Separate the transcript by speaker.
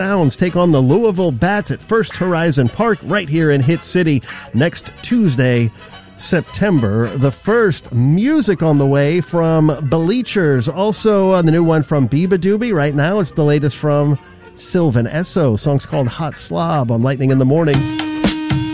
Speaker 1: Sounds take on the Louisville Bats at First Horizon Park right here in Hit City next Tuesday, September the 1st. Music on the way from Bleachers. Also, the new one from Biba Doobie right now. It's the latest from Sylvan Esso. Song's called Hot Slob on Lightning in the Morning.